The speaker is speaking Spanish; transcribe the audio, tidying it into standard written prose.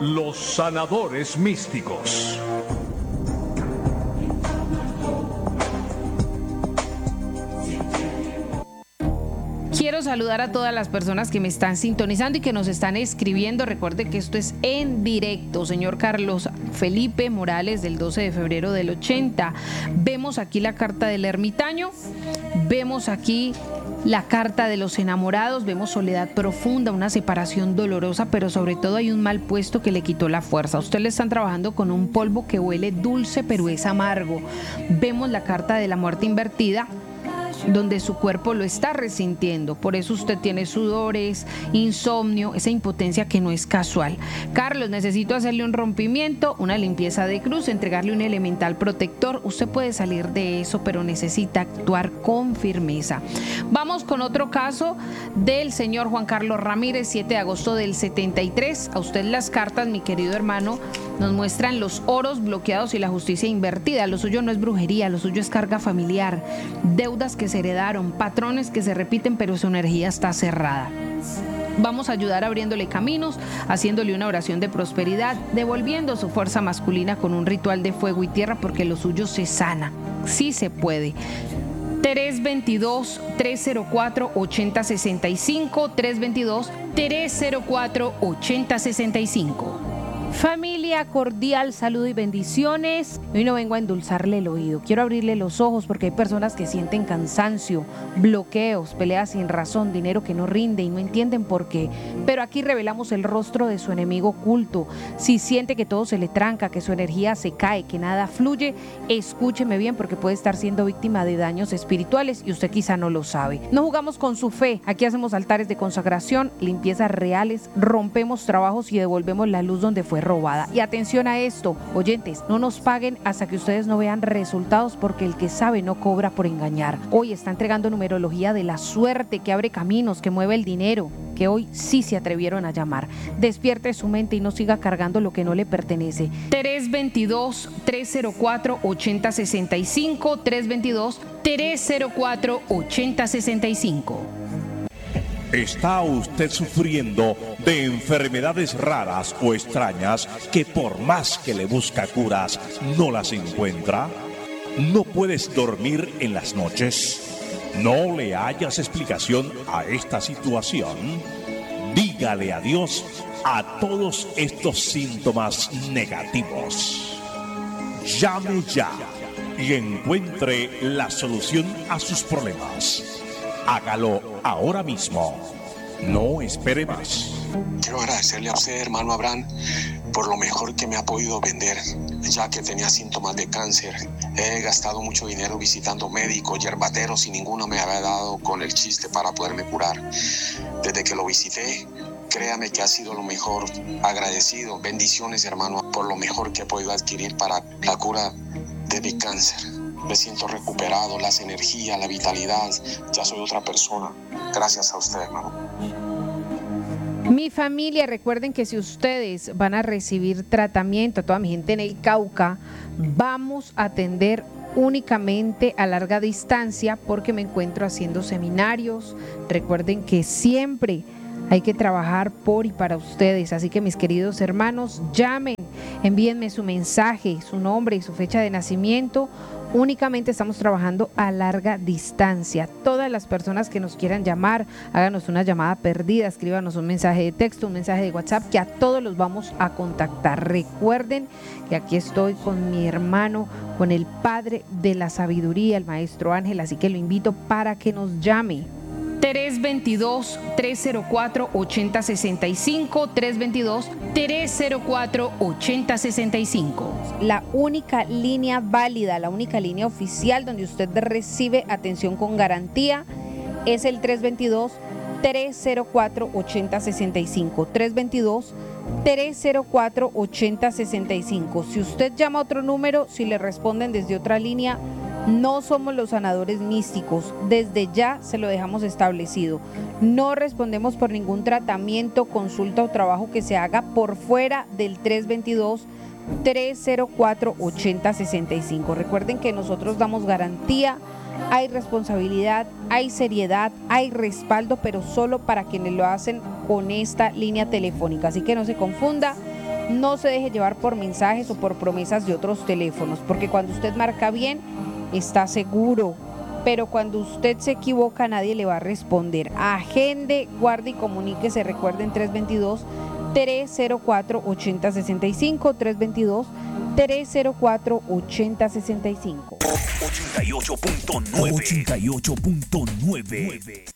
los sanadores místicos. Quiero saludar a todas las personas que me están sintonizando y que nos están escribiendo. Recuerde que esto es en directo. Señor Carlos Felipe Morales, del 12 de febrero del 80. Vemos aquí la carta del ermitaño, vemos aquí la carta de los enamorados, vemos soledad profunda, una separación dolorosa, pero sobre todo hay un mal puesto que le quitó la fuerza. A usted le están trabajando con un polvo que huele dulce, pero es amargo. Vemos la carta de la muerte invertida, donde su cuerpo lo está resintiendo. Por eso usted tiene sudores, insomnio, esa impotencia que no es casual. Carlos, necesito hacerle un rompimiento, una limpieza de cruz, entregarle un elemental protector. Usted puede salir de eso, pero necesita actuar con firmeza. Vamos con otro caso del señor Juan Carlos Ramírez, 7 de agosto del 73. A usted las cartas, mi querido hermano, nos muestran los oros bloqueados y la justicia invertida. Lo suyo no es brujería, lo suyo es carga familiar, deudas que se heredaron, patrones que se repiten, pero su energía está cerrada. Vamos a ayudar abriéndole caminos, haciéndole una oración de prosperidad, devolviendo su fuerza masculina con un ritual de fuego y tierra, porque lo suyo se sana. Sí se puede. 322-304-8065, 322-304-8065. Familia, cordial saludo y bendiciones. Hoy no vengo a endulzarle el oído, quiero abrirle los ojos, porque hay personas que sienten cansancio, bloqueos, peleas sin razón, dinero que no rinde y no entienden por qué. Pero aquí revelamos el rostro de su enemigo oculto. Si siente que todo se le tranca, que su energía se cae, que nada fluye, escúcheme bien, porque puede estar siendo víctima de daños espirituales y usted quizá no lo sabe. No jugamos con su fe, aquí hacemos altares de consagración, limpiezas reales, rompemos trabajos y devolvemos la luz donde fue robada. Y atención a esto, oyentes, no nos paguen hasta que ustedes no vean resultados, porque el que sabe no cobra por engañar. Hoy está entregando numerología de la suerte, que abre caminos, que mueve el dinero, que hoy sí se atrevieron a llamar. Despierte su mente y no siga cargando lo que no le pertenece. 322-304-8065, 322-304-8065. ¿Está usted sufriendo de enfermedades raras o extrañas que por más que le busca curas no las encuentra? ¿No puedes dormir en las noches? ¿No le hallas explicación a esta situación? Dígale adiós a todos estos síntomas negativos. Llame ya y encuentre la solución a sus problemas. Hágalo ahora mismo. No espere más. Quiero agradecerle a usted, hermano Abraham, por lo mejor que me ha podido vender, ya que tenía síntomas de cáncer. He gastado mucho dinero visitando médicos, yerbateros, y ninguno me había dado con el chiste para poderme curar. Desde que lo visité, créame que ha sido lo mejor. Agradecido. Bendiciones, hermano, por lo mejor que he podido adquirir para la cura de mi cáncer. Me siento recuperado, las energías, la vitalidad. Ya soy otra persona. Gracias a usted, hermano. Mi familia, recuerden que si ustedes van a recibir tratamiento, a toda mi gente en el Cauca, vamos a atender únicamente a larga distancia, porque me encuentro haciendo seminarios. Recuerden que siempre hay que trabajar por y para ustedes. Así que, mis queridos hermanos, llamen, envíenme su mensaje, su nombre y su fecha de nacimiento. Únicamente estamos trabajando a larga distancia. Todas las personas que nos quieran llamar, háganos una llamada perdida, escríbanos un mensaje de texto, un mensaje de WhatsApp, que a todos los vamos a contactar. Recuerden que aquí estoy con mi hermano, con el Padre de la Sabiduría, el Maestro Ángel, así que lo invito para que nos llame. 322-304-8065, 322-304-8065. La única línea válida, la única línea oficial donde usted recibe atención con garantía es el 322-304-8065, 322-304-8065. Si usted llama a otro número, si le responden desde otra línea, no somos los sanadores místicos. Desde ya se lo dejamos establecido. No respondemos por ningún tratamiento, consulta o trabajo que se haga por fuera del 322-304-8065. Recuerden que nosotros damos garantía, hay responsabilidad, hay seriedad, hay respaldo, pero solo para quienes lo hacen con esta línea telefónica. Así que no se confunda. No se deje llevar por mensajes o por promesas de otros teléfonos, porque cuando usted marca bien, está seguro. Pero cuando usted se equivoca, nadie le va a responder. Agende, guarde y comuníquese. Recuerden 322-304-8065, 322-304-8065. 88.9.